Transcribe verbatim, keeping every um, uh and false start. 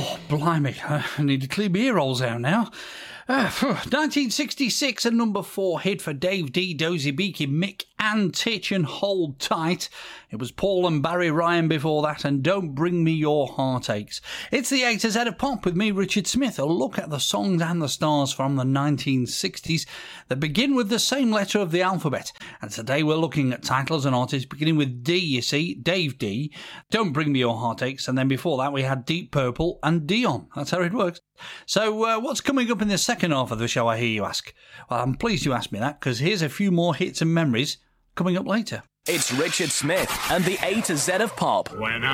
Oh, blimey. I need to clean my ear holes out now. Uh, nineteen sixty-six, a number four hit for Dave D, Dozy Beaky, Mick and Titch and Hold Tight. It was Paul and Barry Ryan before that, and Don't Bring Me Your Heartaches. It's the A to Z of Pop with me, Richard Smith. A look at the songs and the stars from the nineteen sixties that begin with the same letter of the alphabet. And today we're looking at titles and artists beginning with D, you see, Dave D, Don't Bring Me Your Heartaches, and then before that we had Deep Purple and Dion. That's how it works. So uh, what's coming up in the second half of the show, I hear you ask? Well, I'm pleased you asked me that, because here's a few more hits and memories coming up later. It's Richard Smith and the A to Z of Pop. When I